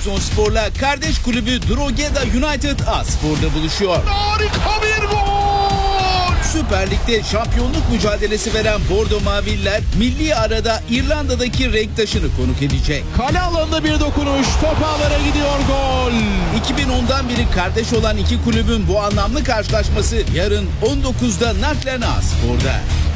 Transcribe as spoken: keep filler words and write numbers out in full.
Trabzonspor'la kardeş kulübü Drogheda United A-Spor'da buluşuyor. Harika bir gol! Süper Lig'de şampiyonluk mücadelesi veren Bordo Maviller milli arada İrlanda'daki renk taşını konuk edecek. Kale alanında bir dokunuş, top ağlara gidiyor, gol! iki bin ondan beri kardeş olan iki kulübün bu anlamlı karşılaşması yarın on dokuzda Naklen A-Spor'da.